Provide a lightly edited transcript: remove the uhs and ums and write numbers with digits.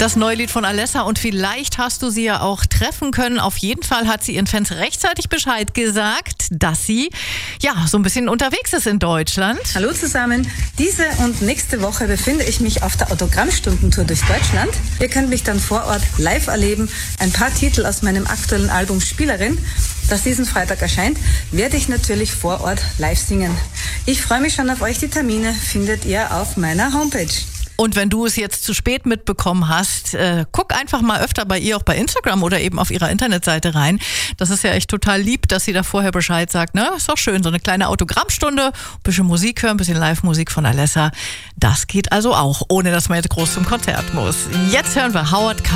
Das neue Lied von Alessia, und vielleicht hast du sie ja auch treffen können. Auf jeden Fall hat sie ihren Fans rechtzeitig Bescheid gesagt, dass sie so ein bisschen unterwegs ist in Deutschland. Hallo zusammen. Diese und nächste Woche befinde ich mich auf der Autogrammstundentour durch Deutschland. Ihr könnt mich dann vor Ort live erleben. Ein paar Titel aus meinem aktuellen Album Spielerin, das diesen Freitag erscheint, werde ich natürlich vor Ort live singen. Ich freue mich schon auf euch. Die Termine findet ihr auf meiner Homepage. Und wenn du es jetzt zu spät mitbekommen hast, guck einfach mal öfter bei ihr auch bei Instagram oder eben auf ihrer Internetseite rein. Das ist ja echt total lieb, dass sie da vorher Bescheid sagt. Ne? Ist doch schön, so eine kleine Autogrammstunde, ein bisschen Musik hören, ein bisschen Live-Musik von Alessia. Das geht also auch, ohne dass man jetzt groß zum Konzert muss. Jetzt hören wir Howard